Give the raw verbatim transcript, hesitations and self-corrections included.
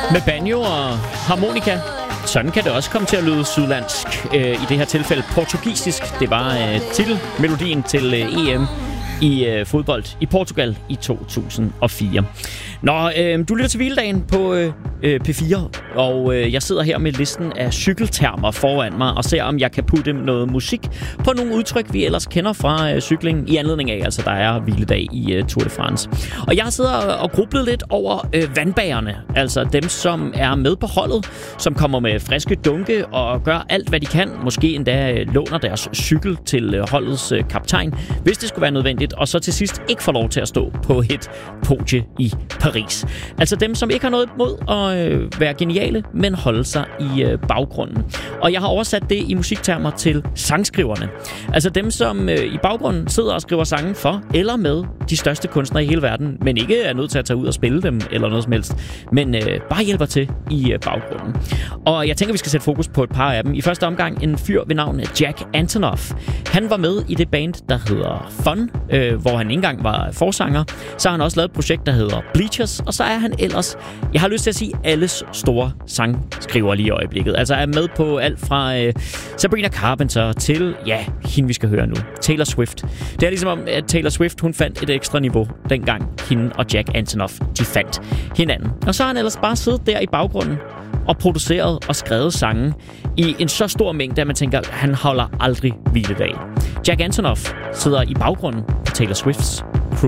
Med banjo og harmonika. Sådan kan det også komme til at lyde sydlandsk. Øh, I det her tilfælde portugisisk. Det var øh, titelmelodien til øh, E M i øh, fodbold i Portugal i to tusind og fire. Nå, øh, du lytter til Hviledagen på øh, P fire, og øh, jeg sidder her med listen af cykeltermer foran mig og ser, om jeg kan putte noget musik på nogle udtryk, vi ellers kender fra øh, cykling, i anledning af, altså der er hviledag i øh, Tour de France. Og jeg sidder og grublet lidt over øh, vandbagerne, altså dem, som er med på holdet, som kommer med friske dunke og gør alt, hvad de kan. Måske endda øh, låner deres cykel til øh, holdets øh, kaptajn, hvis det skulle være nødvendigt, og så til sidst ikke får lov til at stå på et podie i Paris. Altså dem, som ikke har noget imod at øh, være geniale, men holde sig i øh, baggrunden. Og jeg har oversat det i musiktermer til sangskriverne. Altså dem, som øh, i baggrunden sidder og skriver sange for eller med de største kunstnere i hele verden, men ikke er nødt til at tage ud og spille dem eller noget som helst, men øh, bare hjælper til i øh, baggrunden. Og jeg tænker, vi skal sætte fokus på et par af dem. I første omgang en fyr ved navn Jack Antonoff. Han var med i det band, der hedder Fun, øh, hvor han ikke engang var forsanger. Så har han også lavet et projekt, der hedder Bleachers, og så er han ellers, jeg har lyst til at sige, alles store sangskriver lige i øjeblikket. Altså er med på alt fra øh, Sabrina Carpenter til, ja, hende vi skal høre nu, Taylor Swift. Det er ligesom om, at Taylor Swift, hun fandt et ekstra niveau, dengang hende og Jack Antonoff, de fandt hinanden. Og så har han ellers bare siddet der i baggrunden og produceret og skrevet sange i en så stor mængde, at man tænker, at han holder aldrig hviledag. Jack Antonoff sidder i baggrunden på Taylor Swifts